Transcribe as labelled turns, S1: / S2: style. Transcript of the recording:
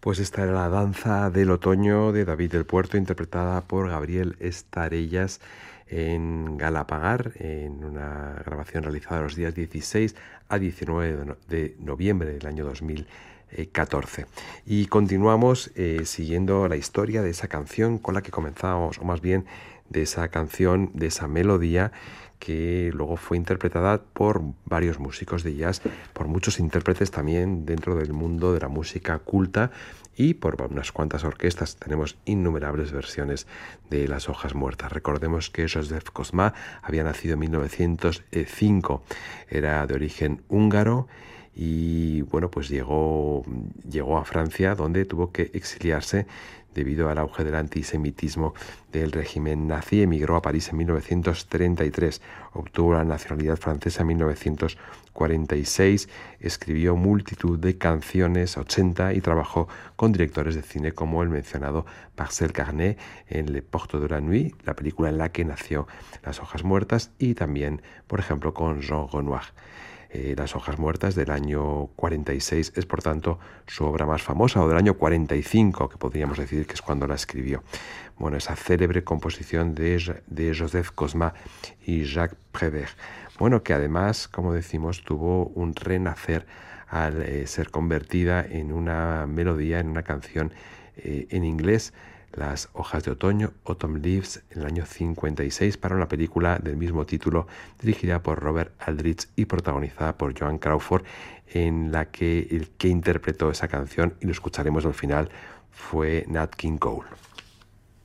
S1: Pues esta era la danza del otoño de David del Puerto, interpretada por Gabriel Estarellas en Galapagar, en una grabación realizada los días 16 a 19 de noviembre del año 2014. Y continuamos siguiendo la historia de esa canción con la que comenzábamos, o más bien de esa canción, de esa melodía que luego fue interpretada por varios músicos de jazz, por muchos intérpretes también dentro del mundo de la música culta y por unas cuantas orquestas. Tenemos innumerables versiones de Las hojas muertas. Recordemos que Joseph Kosma había nacido en 1905, era de origen húngaro y bueno, pues llegó a Francia, donde tuvo que exiliarse debido al auge del antisemitismo del régimen nazi. Emigró a París en 1933, obtuvo la nacionalidad francesa en 1946, escribió multitud de canciones, 80, y trabajó con directores de cine como el mencionado Marcel Carné en Le Porte de la Nuit, la película en la que nació Las hojas muertas, y también, por ejemplo, con Jean Renoir. Las hojas muertas del año 46 es, por tanto, su obra más famosa, o del año 45, que podríamos decir que es cuando la escribió. Bueno, esa célebre composición de Joseph Kosma y Jacques Prévert. Bueno, que además, como decimos, tuvo un renacer al ser convertida en una melodía, en una canción en inglés, Las hojas de otoño, Autumn Leaves, en el año 56, para una película del mismo título, dirigida por Robert Aldrich y protagonizada por Joan Crawford, en la que el que interpretó esa canción, y lo escucharemos al final, fue Nat King Cole.